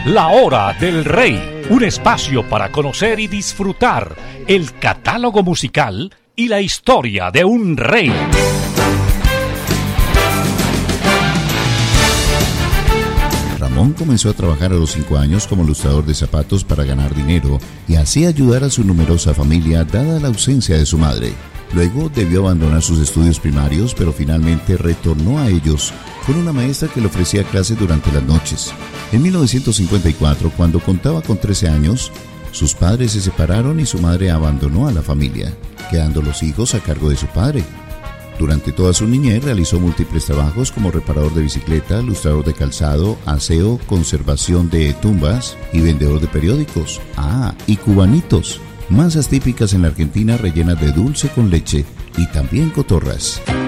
La Hora del Rey, un espacio para conocer y disfrutar el catálogo musical y la historia de un rey. Ramón comenzó a trabajar a los 5 años como lustrador de zapatos para ganar dinero y así ayudar a su numerosa familia dada la ausencia de su madre. Luego debió abandonar sus estudios primarios, pero finalmente retornó a ellos con una maestra que le ofrecía clases durante las noches. En 1954, cuando contaba con 13 años, sus padres se separaron y su madre abandonó a la familia, quedando los hijos a cargo de su padre. Durante toda su niñez realizó múltiples trabajos como reparador de bicicleta, lustrador de calzado, aseo, conservación de tumbas y vendedor de periódicos. Y cubanitos, masas típicas en la Argentina rellenas de dulce con leche y también cotorras.